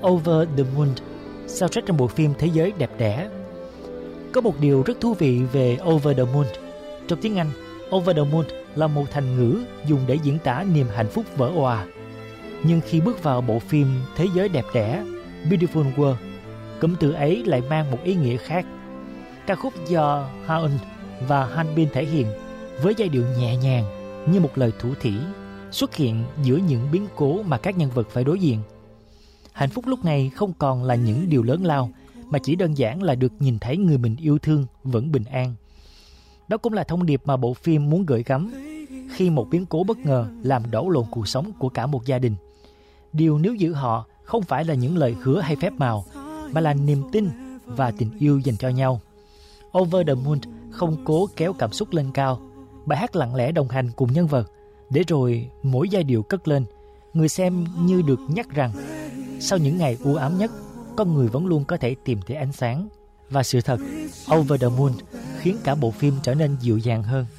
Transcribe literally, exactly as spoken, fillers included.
Over the Moon, soundtrack trong bộ phim Thế giới đẹp đẽ. Có một điều rất thú vị về Over the Moon. Trong tiếng Anh, Over the Moon là một thành ngữ dùng để diễn tả niềm hạnh phúc vỡ òa. Nhưng khi bước vào bộ phim Thế giới đẹp đẽ, Beautiful World, cụm từ ấy lại mang một ý nghĩa khác. Ca khúc do Haun và Hanbin thể hiện với giai điệu nhẹ nhàng như một lời thủ thỉ xuất hiện giữa những biến cố mà các nhân vật phải đối diện. Hạnh phúc lúc này không còn là những điều lớn lao, mà chỉ đơn giản là được nhìn thấy người mình yêu thương vẫn bình an. Đó cũng là thông điệp mà bộ phim muốn gửi gắm khi một biến cố bất ngờ làm đảo lộn cuộc sống của cả một gia đình. Điều níu giữ họ không phải là những lời hứa hay phép màu, mà là niềm tin và tình yêu dành cho nhau. Over the Moon không cố kéo cảm xúc lên cao. Bài hát lặng lẽ đồng hành cùng nhân vật, để rồi mỗi giai điệu cất lên, người xem như được nhắc rằng sau những ngày u ám nhất, con người vẫn luôn có thể tìm thấy ánh sáng. Và sự thật, Over the Moon khiến cả bộ phim trở nên dịu dàng hơn.